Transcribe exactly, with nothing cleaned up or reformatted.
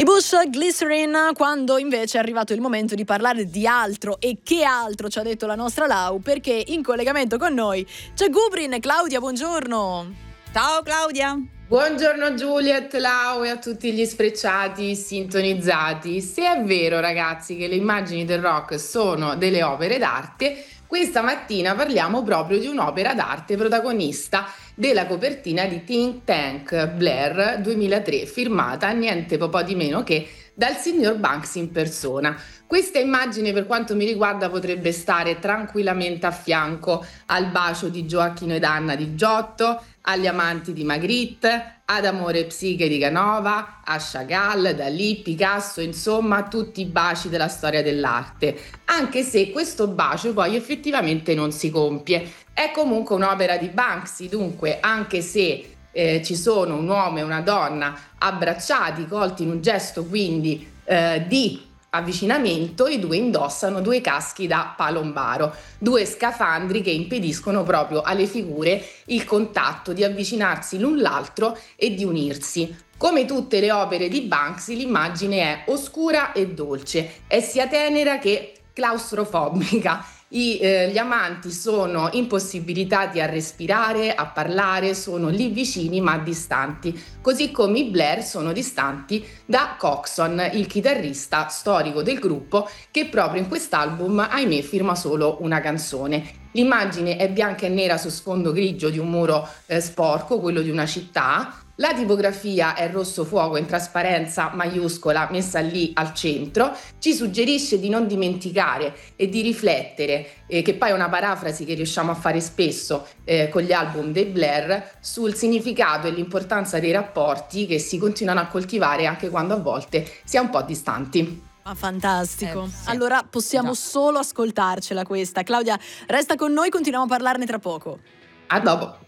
I Bush Glycerin, quando invece è arrivato il momento di parlare di altro. E che altro ci ha detto la nostra Lau, perché in collegamento con noi c'è Gubrin. Claudia, buongiorno. Ciao Claudia. Buongiorno Juliet, Lau e a tutti gli sfrecciati sintonizzati. Se è vero ragazzi che le immagini del rock sono delle opere d'arte, questa mattina parliamo proprio di un'opera d'arte protagonista della copertina di Think Tank Blair duemilatré, firmata niente po' di meno che dal signor Banksy in persona. Questa immagine, per quanto mi riguarda, potrebbe stare tranquillamente a fianco al bacio di Gioacchino ed Anna di Giotto, agli amanti di Magritte, ad Amore e Psiche di Canova, a Chagall, Dalì, Picasso, insomma tutti i baci della storia dell'arte, anche se questo bacio poi effettivamente non si compie. È comunque un'opera di Banksy, dunque anche se eh, ci sono un uomo e una donna abbracciati, colti in un gesto quindi eh, di avvicinamento, i due indossano due caschi da palombaro, due scafandri che impediscono proprio alle figure il contatto, di avvicinarsi l'un l'altro e di unirsi. Come tutte le opere di Banksy, l'immagine è oscura e dolce, è sia tenera che claustrofobica. I, eh, gli amanti sono impossibilitati a respirare, a parlare, sono lì vicini ma distanti, così come i Blair sono distanti da Coxon, il chitarrista storico del gruppo, che proprio in quest'album, ahimè, firma solo una canzone. L'immagine è bianca e nera su sfondo grigio di un muro eh, sporco, quello di una città. La tipografia è rosso fuoco in trasparenza maiuscola messa lì al centro, ci suggerisce di non dimenticare e di riflettere, eh, che poi è una parafrasi che riusciamo a fare spesso eh, con gli album dei Blair, sul significato e l'importanza dei rapporti che si continuano a coltivare anche quando a volte si è un po' distanti. Ah, fantastico. Eh, sì. Allora possiamo Già. solo ascoltarcela questa. Claudia, resta con noi, continuiamo a parlarne tra poco. A dopo.